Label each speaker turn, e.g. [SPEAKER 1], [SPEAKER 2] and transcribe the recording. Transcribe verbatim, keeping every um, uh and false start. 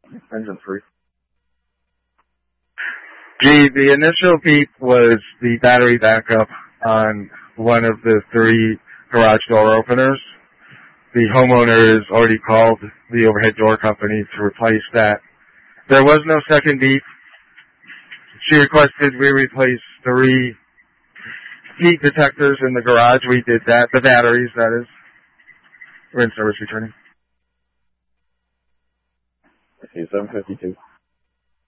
[SPEAKER 1] Engine three.
[SPEAKER 2] Gee, the initial beep was the battery backup on one of the three garage door openers. The homeowner has already called the overhead door company to replace that. There was no second beep. She requested we replace three heat detectors in the garage. We did that. The batteries, that is. We're in service returning.
[SPEAKER 1] I see seven fifty-two.